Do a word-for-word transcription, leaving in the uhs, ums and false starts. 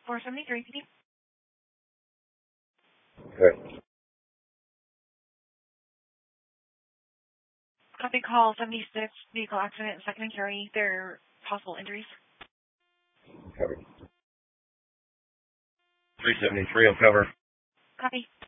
four seventy-three, P D. Okay. Copy call seventy-six, vehicle accident, second and carry. There are possible injuries. Covered. three seventy-three, I'll cover. Copy.